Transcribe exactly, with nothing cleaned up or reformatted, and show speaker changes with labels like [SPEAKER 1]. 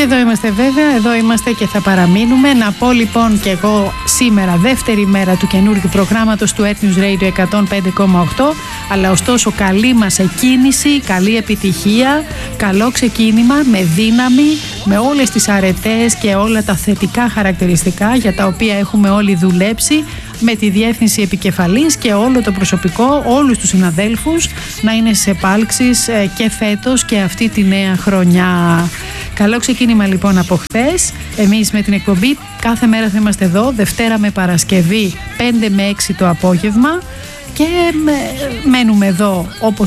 [SPEAKER 1] εδώ είμαστε βέβαια, εδώ είμαστε και θα παραμείνουμε. Να πω λοιπόν και εγώ σήμερα, δεύτερη μέρα του καινούργιου προγράμματος του Earth News Radio εκατόν πέντε κόμμα οκτώ, αλλά ωστόσο καλή μας εκκίνηση, καλή επιτυχία, καλό ξεκίνημα, με δύναμη, με όλες τις αρετές και όλα τα θετικά χαρακτηριστικά για τα οποία έχουμε όλοι δουλέψει, με τη διεύθυνση επικεφαλής και όλο το προσωπικό, όλους τους συναδέλφους να είναι σε επάλξεις και φέτος και αυτή τη νέα χρονιά. Καλό ξεκίνημα λοιπόν από χθες. Εμείς με την εκπομπή κάθε μέρα θα είμαστε εδώ, Δευτέρα με Παρασκευή πέντε με έξι το απόγευμα, και μένουμε εδώ όπως